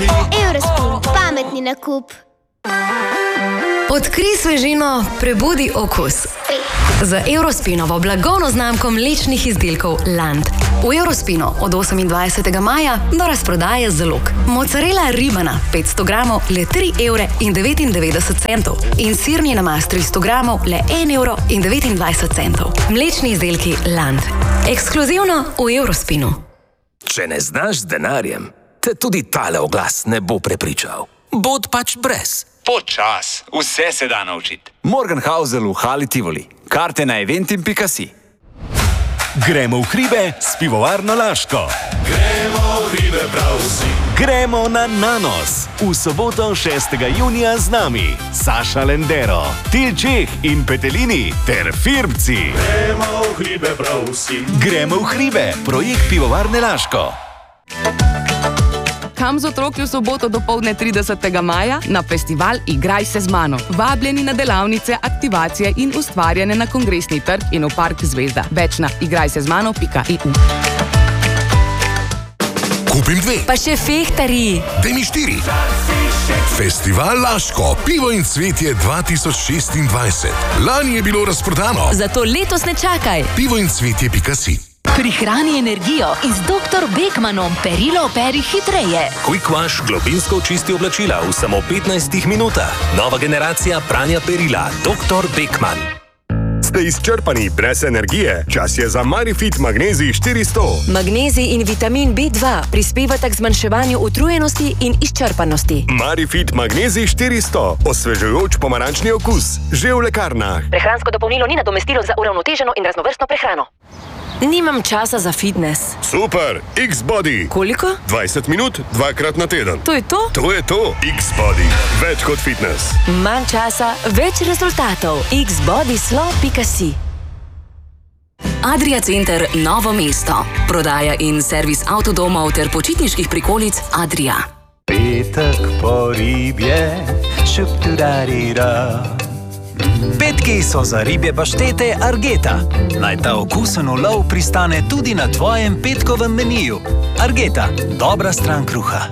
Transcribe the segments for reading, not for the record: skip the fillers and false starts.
Eurospin, pametni nakup. Odkrij svežino, prebudi okus. Z Eurospinovo blagovno znamko mlečnih izdelkov Land. V Eurospinu od 28. maja do razprodaje zalog. Mozzarella ribana 500 gramov le 3,99 € in sirni namaz 300 gramov le 1,29 €. Mlečni izdelki Land. Ekskluzivno v Eurospinu. Če ne znaš z denarjem, te tudi tale oglas ne bo prepričal. Bod pač brez. Počas, vse se da naučiti. Morgenhausel v Hali Tivoli. Karte na eventim.si. Gremo v hribe s pivovarno Laško. Gremo v hribe prav vsi. Gremo na Nanos. V soboto 6. junija z nami Saša Lendero, Tilčeh in Petelini ter Firbci. Gremo v hribe prav vsi. Gremo v hribe, projekt pivovarne Laško. Kam z otroki v soboto dopoldne 30. maja na festival Igraj se z mano. Vabljeni na delavnice, aktivacije in ustvarjanje na Kongresni trg in v Park Zvezda. Več na igrajsezmano.eu. Kupim 2. Pa še fehtari. Daj mi 4. Festival Laško, pivo in cvetje 2026. Lani je bilo razprodano. Zato letos ne čakaj. pivoincvetje.si. Prihrani energijo in z dr. Beckmanom perilo operi hitreje. Quick Wash globinsko očisti oblačila v samo 15 minutah. Nova generacija pranja perila. Dr. Beckman. Ste izčrpani brez energije? Čas je za Marifit Magnezij 400. Magnezij in vitamin B2 prispevata k zmanjševanju utrujenosti in izčrpanosti. Marifit Magnezij 400. Osvežujoč pomarančni okus. Že v lekarnah. Prehransko dopolnilo ni nadomestilo za uravnoteženo in raznovrstno prehrano. Nimam časa za fitness. Super, X-Body. Koliko? 20 minut, 2krat na teden. To je to? To je to. X-Body. Več kot fitness. Manj časa, več rezultatov. xbodyslo.si. Adria Center Novo mesto. Prodaja in servis avtodomov ter počitniških prikolic Adria. Petek po ribje, šup-tu-da-di-da. Petki so za ribje paštete Argeta. Naj ta okusen ulov pristane tudi na tvojem petkovem meniju. Argeta, dobra stran kruha.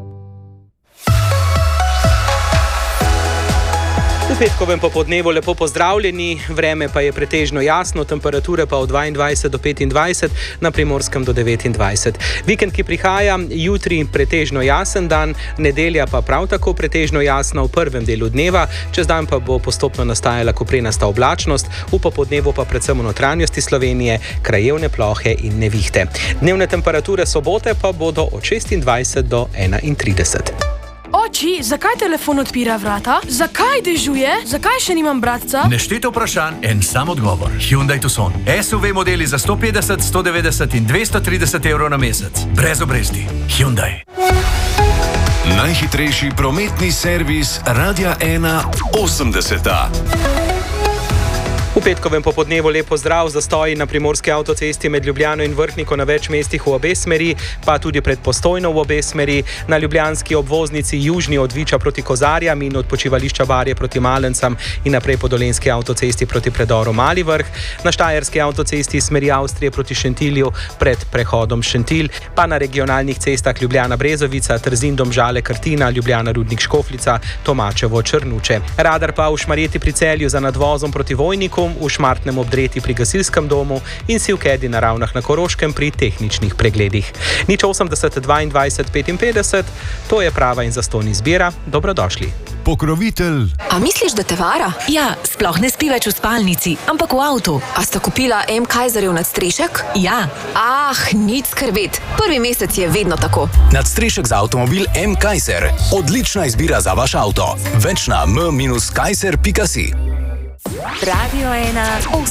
V petkovem popodnevu lepo pozdravljeni, vreme pa je pretežno jasno, temperature pa od 22 do 25, na Primorskem do 29. Vikend, ki prihaja, jutri pretežno jasen dan, nedelja pa prav tako pretežno jasna v prvem delu dneva, čez dan pa bo postopno nastajala koprenasta oblačnost, v popodnevu pa predvsem v notranjosti Slovenije krajevne plohe in nevihte. Dnevne temperature sobote pa bodo od 26 do 31. Oči, zakaj telefon odpira vrata? Zakaj dežuje? Zakaj še nimam bratca? Nešteto vprašanj, en sam odgovor. Hyundai Tucson. SUV modeli za 150, 190 in 230 evrov na mesec. Brez obresti. Hyundai. Najhitrejši prometni servis Radia 1 80. V petkovem popodnevu lep pozdrav, zastoji na primorski avtocesti med Ljubljano in Vrhniko na več mestih v obe smeri, pa tudi pred Postojno v obe smeri, na ljubljanski obvoznici južni od Viča proti Kozarjam in od počivališča Barje proti Malencam in naprej po dolenjski avtocesti proti predoru Mali Vrh, na štajerski avtocesti smeri Avstrije proti Šentilju pred prehodom Šentilj, pa na regionalnih cestah Ljubljana Brezovica, Trzin Domžale Krtina, Ljubljana Rudnik Škofljica, Tomačevo Črnuče. Radar pa v Šmarjeti pri Celju za nadvozom proti Vojniku, v Šmartnem ob Dreti pri gasilskem domu in Sivkedi na Ravnah na Koroškem pri tehničnih pregledih. 080 22 55, to je prava in zastonj izbira. Dobrodošli. Pokrovitelj. A misliš, da te vara? Ja, sploh ne spi več v spalnici, ampak v avtu. A sta kupila M. Kaiserjev nadstrešek? Ja. Nič skrbeti. Prvi mesec je vedno tako. Nadstrešek za avtomobil M. Kaiser. Odlična izbira za vaš avto. Več na m-kaiser.si. Radio 1 80.